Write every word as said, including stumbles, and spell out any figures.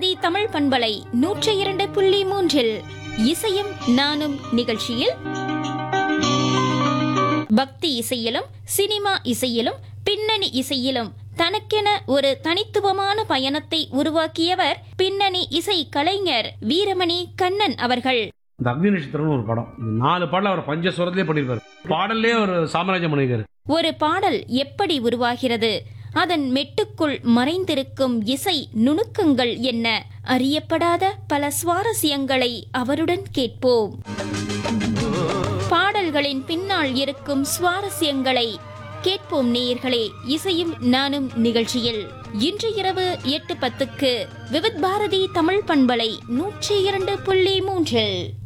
பாரதி தமிழ் பண்பலை நூற்றி இரண்டு புள்ளி மூன்றில் இசையும் நானும் நிகழ்ச்சியில் பக்தி இசையிலும் சினிமா இசையிலும் பின்னணி இசையிலும் தனக்கென ஒரு தனித்துவமான பயணத்தை உருவாக்கியவர் பின்னணி இசை கலைஞர் வீரமணி கண்ணன் அவர்கள். இந்த அக்னி நட்சத்திரம்னு ஒரு படம், நாலு பாடல் அவர் பஞ்சஸ்வரத்திலே பண்ணிருப்பாரு. பாடல்லே ஒரு சாம்ராஜ்யம் பண்ணிருக்காரு. ஒரு பாடல் எப்படி உருவாகிறது, அதன் மெட்டுக்குள் மறைந்திருக்கும் இசை நுணுக்கங்கள் என்ன, அறியப்படாத பல சுவாரஸ்யங்களை அவருடன் கேட்போம். பாடல்களின் பின்னால் இருக்கும் சுவாரஸ்யங்களை கேட்போம் நேயர்களே. இசையும் நானும் நிகழ்ச்சியில் இன்று இரவு எட்டு பத்துக்கு விவித் பாரதி தமிழ் பண்பலை நூற்றி இரண்டு புள்ளி மூன்றில்.